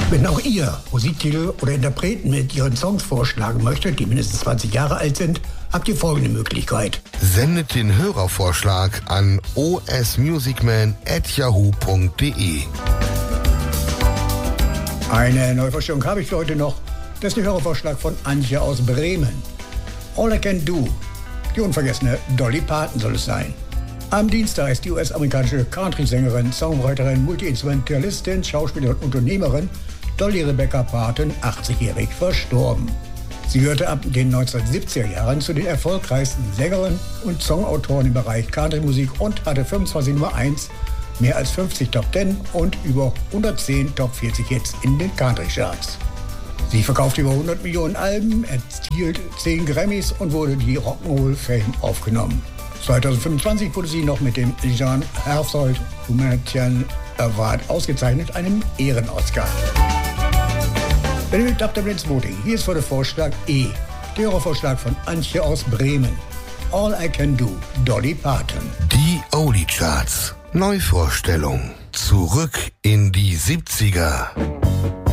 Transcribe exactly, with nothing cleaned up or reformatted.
Wenn auch ihr Musiktitel oder Interpreten mit ihren Songs vorschlagen möchtet, die mindestens zwanzig Jahre alt sind, habt ihr folgende Möglichkeit. Sendet den Hörervorschlag an o s musicman at yahoo punkt de. Eine Neuvorstellung habe ich für heute noch. Das ist der Hörervorschlag von Antje aus Bremen. All I Can Do. Die unvergessene Dolly Parton soll es sein. Am Dienstag ist die U S-amerikanische Country-Sängerin, Songwriterin, Multi-Instrumentalistin, Schauspielerin und Unternehmerin Dolly Rebecca Parton achtzigjährig verstorben. Sie gehörte ab den neunzehnhundertsiebziger Jahren zu den erfolgreichsten Sängerinnen und Songautoren im Bereich Country-Musik und hatte fünfundzwanzig Nummer eins, mehr als fünfzig Top zehn und über hundertzehn Top vierzig Hits in den Country-Charts. Sie verkaufte über hundert Millionen Alben, erhielt zehn Grammys und wurde die Rock'n'Roll Fame aufgenommen. zweitausendfünfundzwanzig wurde sie noch mit dem John Herzog Humanitarian Award ausgezeichnet, einem Ehren-Oscar. Wenn ihr mit habt, dann ins Voting. Hier ist vor der Vorschlag E. Der Hörervorschlag von Antje aus Bremen. All I Can Do, Dolly Parton. Die Oldie Charts. Neuvorstellung. Zurück in die siebziger.